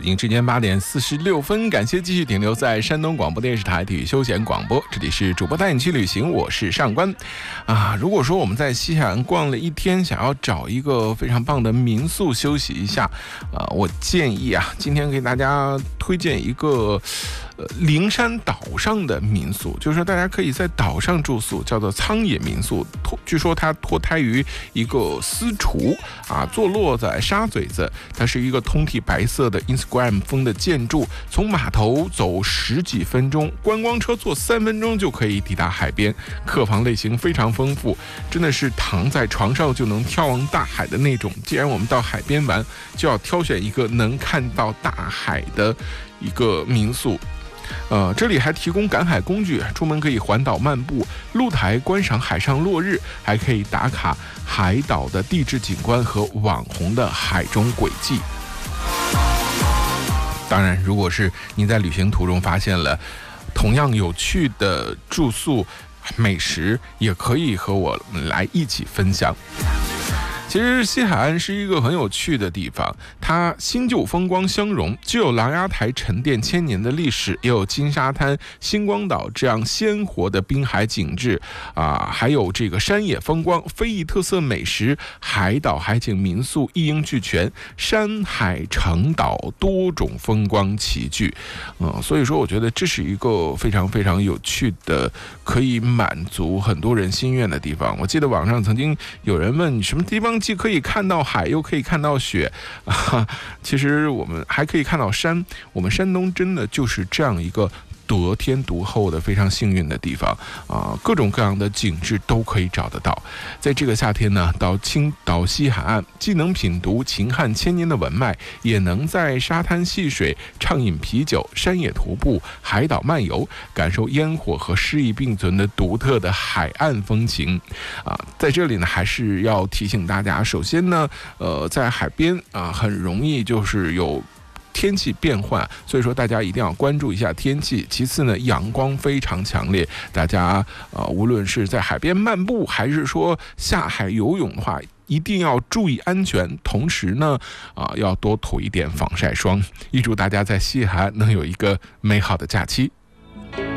北京时间8点46分，感谢继续停留在山东广播电视台体育休闲广播，这里是主播带你去旅行，我是上官如果说我们在西海岸逛了一天，想要找一个非常棒的民宿休息一下，我建议今天给大家推荐一个灵山岛上的民宿，就是说大家可以在岛上住宿，叫做苍野民宿。据说它脱胎于一个私厨坐落在沙嘴子，它是一个通体白色的 Instagram 风的建筑，从码头走10几分钟，观光车坐3分钟就可以抵达海边。客房类型非常丰富，真的是躺在床上就能眺望大海的那种。既然我们到海边玩，就要挑选一个能看到大海的一个民宿。这里还提供赶海工具，出门可以环岛漫步，露台观赏海上落日，还可以打卡海岛的地质景观和网红的海中轨迹。当然，如果是您在旅行途中发现了同样有趣的住宿美食，也可以和我们来一起分享。其实西海岸是一个很有趣的地方，它新旧风光相融，既有琅琊台沉淀1000年的历史，也有金沙滩、星光岛这样鲜活的滨海景致还有这个山野风光、非遗特色美食、海岛海景民宿一应俱全，山海城岛多种风光齐聚。所以说我觉得这是一个非常非常有趣的，可以满足很多人心愿的地方。我记得网上曾经有人问，什么地方既可以看到海又可以看到雪其实我们还可以看到山。我们山东真的就是这样一个得天独厚的非常幸运的地方各种各样的景致都可以找得到。在这个夏天呢，到青岛西海岸，既能品读秦汉1000年的文脉，也能在沙滩戏水、畅饮啤酒、山野徒步、海岛漫游，感受烟火和诗意并存的独特的海岸风情在这里呢，还是要提醒大家，首先呢在海边很容易就是有天气变换，所以说大家一定要关注一下天气。其次呢，阳光非常强烈，大家无论是在海边漫步，还是说下海游泳的话，一定要注意安全。同时呢要多涂一点防晒霜。预祝大家在西海岸能有一个美好的假期。